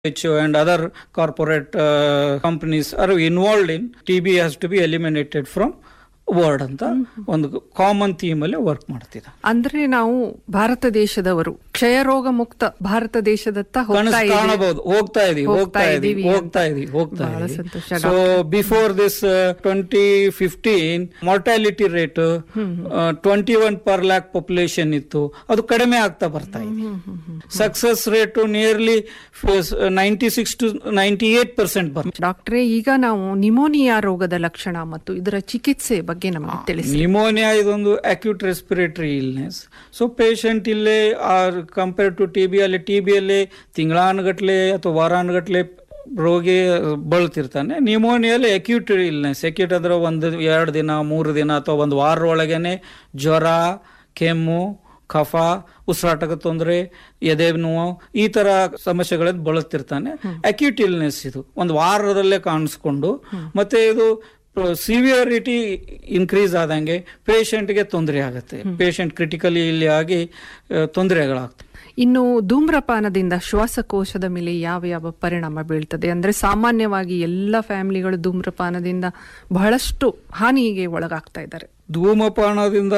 WHO and other corporate companies are involved in TB has to be eliminated from word ಅಂತ ಒಂದು common theme ಅಲ್ಲಿ work ಮಾಡ್ತಿದ್ದ. ಅಂದ್ರೆ ನಾವು ಭಾರತ ದೇಶದವರು ಕ್ಷಯ ರೋಗ ಮುಕ್ತ ಭಾರತ ದೇಶದತ್ತ ಹೋಗ್ತಾ ಇದೀವಿ. So before this 2015 mortality rate 21 per lac population ಇತ್ತು, ಅದು ಕಡಿಮೆ ಆಗ್ತಾ ಬರ್ತಾ ಇದೆ. ಸಕ್ಸಸ್ ರೇಟ್ ನಿಯರ್ಲಿ 96 to 98% ಬರ್ತದೆ. ಡಾಕ್ಟ್ರೇ, ಈಗ ನಾವು ನಿಮೋನಿಯಾ ರೋಗದ ಲಕ್ಷಣ ಮತ್ತು ಇದರ ಚಿಕಿತ್ಸೆ ಬಗ್ಗೆ ನಮಗೆ ತಿಳಿಸಿ. ನಿಮೋನಿಯಾ ಇದೊಂದು acute respiratory illness. So patient ಇಲ್ಲೇ ಕಂಪೇರ್ ಟು ಟಿ ಬಿಯಲ್ಲಿ ತಿಂಗಳಾನುಗಟ್ಲೆ ಅಥವಾ ವಾರಾನುಗಟ್ಲೆ ರೋಗಿ ಬಳಲ್ತಿರ್ತಾನೆ. ನಿಮೋನಿಯಲ್ಲಿ ಅಕ್ಯೂಟ್ ಇಲ್ನೆಸ್, ಅಕ್ಯೂಟ್ ಅಂದ್ರೆ 1-2 ದಿನ 3 ದಿನ ಅಥವಾ ಒಂದು ವಾರ ಒಳಗೇನೆ ಜ್ವರ, ಕೆಮ್ಮು, ಕಫ, ಉಸಿರಾಟದ ತೊಂದರೆ, ಎದೆ ನೋವು, ಈ ತರ ಸಮಸ್ಯೆಗಳಲ್ಲಿ ಬಳಲ್ತಿರ್ತಾನೆ. ಅಕ್ಯೂಟ್ ಇಲ್ನೆಸ್ ಇದು ಒಂದು ವಾರದಲ್ಲೇ ಕಾಣಿಸ್ಕೊಂಡು ಮತ್ತೆ ಇದು ಸಿವಿಯರಿಟಿ ಇನ್ಕ್ರೀಸ್ ಆದಂಗೆ ಪೇಷಂಟ್ಗೆ ತೊಂದರೆ ಆಗುತ್ತೆ. ಪೇಷಂಟ್ ಕ್ರಿಟಿಕಲಿ ಇಲ್ಲಿ ಆಗಿ ತೊಂದರೆಗಳಾಗ್ತವೆ. ಇನ್ನು ಧೂಮ್ರಪಾನದಿಂದ ಶ್ವಾಸಕೋಶದ ಮೇಲೆ ಯಾವ ಯಾವ ಪರಿಣಾಮ ಬೀಳ್ತದೆ? ಅಂದ್ರೆ ಸಾಮಾನ್ಯವಾಗಿ ಎಲ್ಲ ಫ್ಯಾಮಿಲಿಗಳು ಧೂಮ್ರಪಾನದಿಂದ ಬಹಳಷ್ಟು ಹಾನಿಗೆ ಒಳಗಾಗ್ತಾ ಇದ್ದಾರೆ. ಧೂಮಪಾನದಿಂದ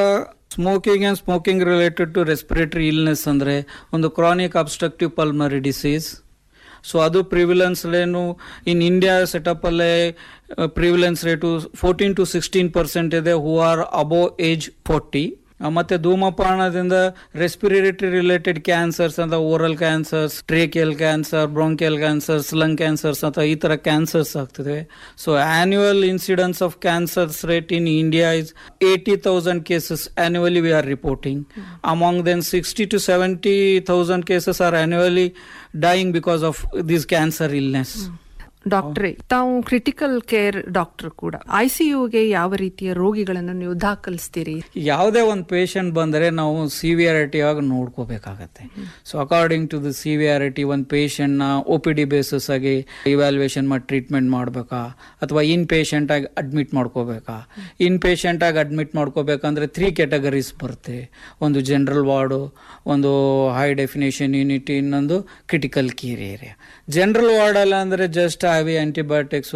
smoking related to respiratory illness ಅಂದ್ರೆ ಒಂದು chronic obstructive pulmonary disease. So ಅದು prevalence rain in India setup ಅಲ್ಲೇ ಪ್ರಿವಿಲೆನ್ಸ್ ರೇಟು 14 to 16% ಇದೆ ಹೂ ಆರ್ ಅಬೋವ್ ಏಜ್ 40. ಮತ್ತೆ ಧೂಮಪಾನದಿಂದ ರೆಸ್ಪಿರೇಟರಿ ರಿಲೇಟೆಡ್ ಕ್ಯಾನ್ಸರ್ಸ್ ಅಂತ oral cancers, tracheal cancer, bronchial cancers, lung cancers ಅಂತ ಈ ತರ ಕ್ಯಾನ್ಸರ್ಸ್ ಆಗ್ತಿದೆ. So annual incidence of cancers rate in India is 80,000 cases annually we are reporting. Among them 60 to 70,000 cases are annually dying because of this cancer illness. ಡಾಕ್ಟ್ರೇ, ತಾವು critical care doctor ಕೂಡ. ICUಗೆ ಯಾವ ರೀತಿಯ ರೋಗಿಗಳನ್ನು ನೀವು ದಾಖಲಿಸ್ತೀರಿ? ಯಾವುದೇ ಒಂದು ಪೇಷಂಟ್ ಬಂದರೆ ನಾವು ಸಿವಿಯಾರಿಟಿ ಆಗಿ ನೋಡ್ಕೋಬೇಕಾಗತ್ತೆ. So according to the severity ಒಂದು ಪೇಷಂಟ್ನ OPD ಬೇಸಿಸ್ ಆಗಿ ಇವ್ಯಾಲ್ಯೂಯೇಷನ್ ಮಾಡಿ ಟ್ರೀಟ್ಮೆಂಟ್ ಮಾಡಬೇಕಾ ಅಥವಾ ಇನ್ ಪೇಷಂಟ್ ಆಗಿ ಅಡ್ಮಿಟ್ ಮಾಡ್ಕೋಬೇಕಾ? ಇನ್ ಪೇಷಂಟ್ ಆಗಿ ಅಡ್ಮಿಟ್ ಮಾಡ್ಕೋಬೇಕಂದ್ರೆ 3 categories ಬರುತ್ತೆ. ಒಂದು ಜನರಲ್ ವಾರ್ಡು, ಒಂದು ಹೈ ಡೆಫಿನೇಷನ್ ಯೂನಿಟ್, ಇನ್ನೊಂದು critical care area. General ward ಅಲ್ಲ ಅಂದ್ರೆ just antibiotics,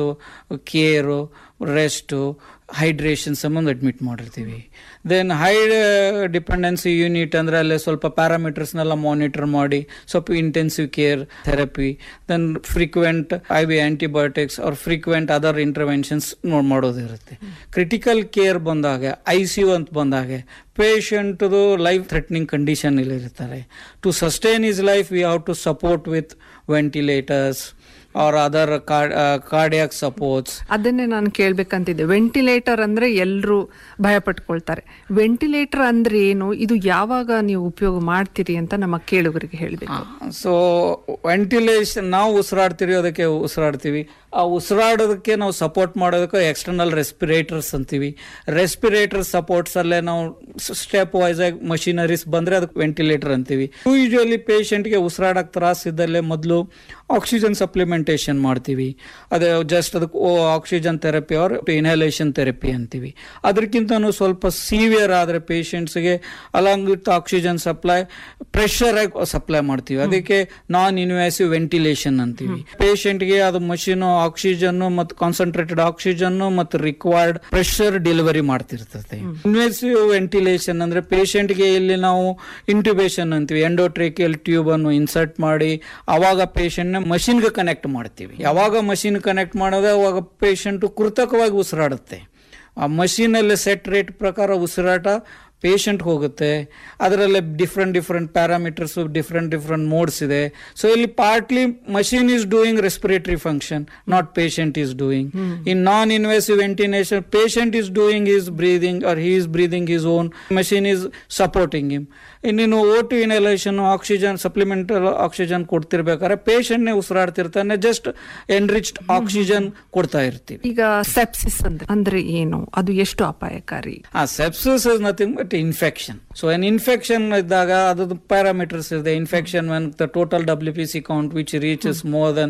care, rest, hydration ಸಂಬಂಧ ಅಡ್ಮಿಟ್ ಮಾಡಿರ್ತೀವಿ. ದೆನ್ ಹೈ ಡಿಪೆಂಡೆನ್ಸಿ ಯೂನಿಟ್ ಅಂದ್ರೆ ಅಲ್ಲೇ ಸ್ವಲ್ಪ ಪ್ಯಾರಾಮೀಟರ್ಸ್ನೆಲ್ಲ ಮಾನಿಟರ್ ಮಾಡಿ ಸ್ವಲ್ಪ intensive care therapy, then frequent antibiotics R frequent other interventions ಮಾಡೋದಿರುತ್ತೆ. Critical care ಬಂದಾಗ ICU ಅಂತ ಬಂದಾಗ ಪೇಷಂಟ್ದು ಲೈಫ್ ಥ್ರೆಟ್ನಿಂಗ್ ಕಂಡೀಷನ್ ಇಲ್ಲಿ ಇರ್ತಾರೆ. To sustain is life we have to support with ventilators R other cardiac supports. ಅದನ್ನೇ ನಾನು ಕೇಳ್ಬೇಕಂತಿದ್ದೆ. Ventilator ಅಂದ್ರೆ ಎಲ್ಲರೂ ಭಯ ಪಟ್ಕೊಳ್ತಾರೆ. ವೆಂಟಿಲೇಟರ್ ಅಂದ್ರೆ ಏನು, ಇದು ಯಾವಾಗ ನೀವು ಉಪಯೋಗ ಮಾಡ್ತೀರಿ ಅಂತ ನಮ್ಮ ಕೇಳುಗರಿಗೆ ಹೇಳಬೇಕು. ಸೊ ವೆಂಟಿಲೇಷನ್, ನಾವು ಉಸಿರಾಡ್ತೀವಿ. ಆ ಉಸಿರಾಡೋದಕ್ಕೆ ನಾವು ಸಪೋರ್ಟ್ ಮಾಡೋದಕ್ಕೆ ಎಕ್ಸ್ಟರ್ನಲ್ ರೆಸ್ಪಿರೇಟರ್ಸ್ ಅಂತೀವಿ. ರೆಸ್ಪಿರೇಟರ್ ಸಪೋರ್ಟ್ಸ್ ಅಲ್ಲೇ ನಾವು ಸ್ಟೆಪ್ ವೈಸ್ ಆಗಿ ಮಷಿನರೀಸ್ ಬಂದ್ರೆ ಅದಕ್ಕೆ ವೆಂಟಿಲೇಟರ್ ಅಂತೀವಿ. ಯೂಶುವಲಿ ಪೇಷಂಟ್ಗೆ ಉಸಿರಾಡಕ್ಕೆ ತ್ರಾಸಿದ್ದಲ್ಲೇ ಮೊದಲು ಆಕ್ಸಿಜನ್ ಸಪ್ಲಿಮೆಂಟೇಷನ್ ಮಾಡ್ತೀವಿ. ಅದೇ ಜಸ್ಟ್ ಅದಕ್ಕೆ oxygen therapy R inhalation therapy ಅಂತೀವಿ. ಅದಕ್ಕಿಂತನೂ ಸ್ವಲ್ಪ ಸಿವಿಯರ್ ಆದರೆ ಪೇಷಂಟ್ಸ್ಗೆ along with oxygen supply pressure ಆಗಿ ಸಪ್ಲೈ ಮಾಡ್ತೀವಿ. ಅದಕ್ಕೆ ನಾನ್ ಇನ್ವೇಸಿವ್ ವೆಂಟಿಲೇಷನ್ ಅಂತೀವಿ. ಪೇಷಂಟ್ಗೆ ಅದು ಮಷೀನು ಆಕ್ಸಿಜನ್ ಮತ್ತು ಕಾನ್ಸಂಟ್ರೇಟೆಡ್ ಆಕ್ಸಿಜನ್ ಮತ್ತು required pressure delivery ಮಾಡ್ತಿರ್ತದೆ. Invasive ventilation ಅಂದ್ರೆ ಪೇಷಂಟ್ಗೆ ಇಲ್ಲಿ ನಾವು ಇಂಟ್ಯೂಬೇಷನ್ ಅಂತೀವಿ. ಎಂಡೋಟ್ರೇಕಿಯಲ್ ಟ್ಯೂಬ್ ಅನ್ನು ಇನ್ಸರ್ಟ್ ಮಾಡಿ ಅವಾಗ ಪೇಷಂಟ್ ಮಷಿನ್ಗೆ ಕನೆಕ್ಟ್ ಮಾಡ್ತೀವಿ. ಯಾವಾಗ ಮಷಿನ್ ಕನೆಕ್ಟ್ ಮಾಡೋದು ಅವಾಗ ಪೇಷಂಟ್ ಕೃತಕವಾಗಿ ಉಸಿರಾಡುತ್ತೆ. ಆ ಮಷೀನಲ್ಲಿ ಸೆಟ್ ರೇಟ್ ಪ್ರಕಾರ ಉಸಿರಾಟ ಪೇಷಂಟ್ ಹೋಗುತ್ತೆ. ಅದರಲ್ಲಿ ಡಿಫ್ರೆಂಟ್ ಪ್ಯಾರಾಮೀಟರ್ಸ್, ಡಿಫ್ರೆಂಟ್ ಮೋಡ್ಸ್ ಇದೆ. ಸೊ ಇಲ್ಲಿ partly machine is doing respiratory function, not patient is doing. In non invasive ventilation patient is doing is breathing R he is breathing his own, machine is supporting him. ಇನ್ನೇನು O2 inhalation, oxygen supplemental oxygen ಕೊಡ್ತಿರ್ಬೇಕಾದ್ರೆ ಪೇಷಂಟ್ನೇ ಉಸಿರಾಡ್ತಿರ್ತಾನೆ, just enriched oxygen ಕೊಡ್ತಾ ಇರ್ತೀವಿ. ಈಗ sepsis ಅಂದ್ರೆ ಏನು, ಅದು ಎಷ್ಟು ಅಪಾಯಕಾರಿ? Sepsis is nothing but infection. So ಏನ್ ಇನ್ಫೆಕ್ಷನ್ ಇದ್ದಾಗ ಅದು ಪ್ಯಾರಾಮೀಟರ್ಸ್ ಇದೆ. Infection when the total WBC count which reaches more than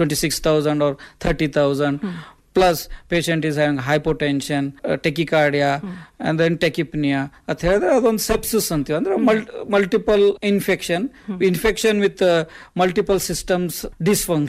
26,000 or 30,000. Plus patient is having hypotension, tachycardia, and then tachypnea. ಅಂತ ಹೇಳಿದ್ರೆ ಅದೊಂದು ಸೆಪ್ಸಿಸ್ ಅಂತೀವಿ. ಅಂದ್ರೆ multiple infection with multiple systems dysfunction.